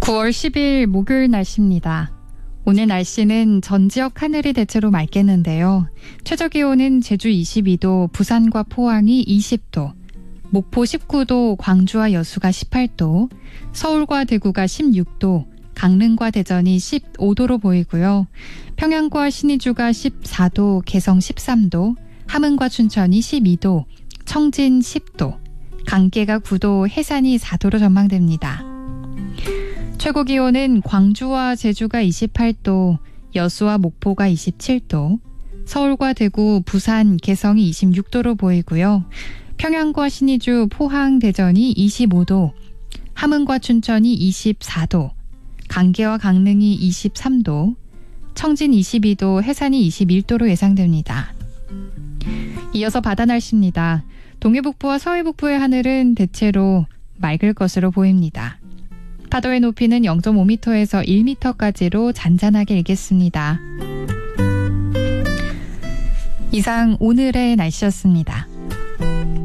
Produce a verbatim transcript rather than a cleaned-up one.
구월 십일 목요일 날씨입니다. 오늘 날씨는 전 지역 하늘이 대체로 맑겠는데요. 최저기온은 제주 이십이 도, 부산과 포항이 이십 도, 목포 십구 도, 광주와 여수가 십팔 도, 서울과 대구가 십육 도, 강릉과 대전이 십오 도로 보이고요. 평양과 신의주가 십사 도, 개성 십삼 도, 함흥과 춘천이 십이 도, 청진 십 도, 강계가 구 도, 해산이 사 도로 전망됩니다. 최고 기온은 광주와 제주가 이십팔 도, 여수와 목포가 이십칠 도, 서울과 대구, 부산, 개성이 이십육 도로 보이고요. 평양과 신의주, 포항, 대전이 이십오 도, 함흥과 춘천이 이십사 도, 강계와 강릉이 이십삼 도, 청진 이십이 도, 해산이 이십일 도로 예상됩니다. 이어서 바다 날씨입니다. 동해북부와 서해북부의 하늘은 대체로 맑을 것으로 보입니다. 파도의 높이는 영 점 오 미터에서 일 미터까지로 잔잔하게 일겠습니다. 이상 오늘의 날씨였습니다.